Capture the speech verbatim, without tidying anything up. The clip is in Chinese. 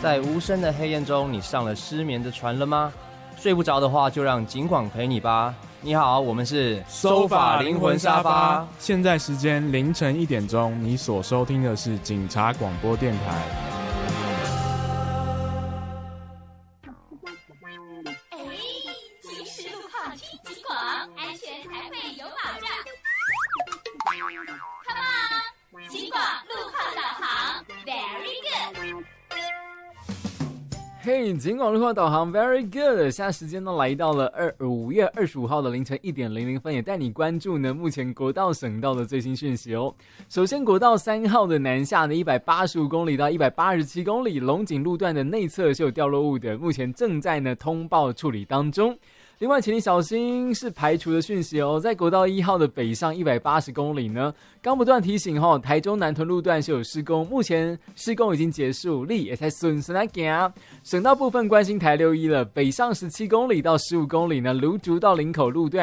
在无声的黑夜中，你上了失眠的船了吗？睡不着的话，就让警广陪你吧。你好，我们是收法灵魂沙发。现在时间凌晨一点钟，你所收听的是警察广播电台。 哎，及时路况听警广，安全才会有保障。Come on， 警广路况导航 ，Very good。 嘿，警广路况导航 very good。现在时间呢来到了二五月二十五号的凌晨一点零零分，也带你关注呢目前国道省道的最新讯息哦。首先，国道三号的南下的一百八十五公里到一百八十七公里，龙井路段的内侧是有掉落物的，目前正在呢通报处理当中。另外，请你小心是排除的讯息哦。在国道一号的北上一百八十公里呢，刚不断提醒哈、哦，台中南屯路段是有施工，目前施工已经结束，你也才顺顺来行。省道部分关心台六一了，北上十七公里到十五公里呢，芦竹到林口路段。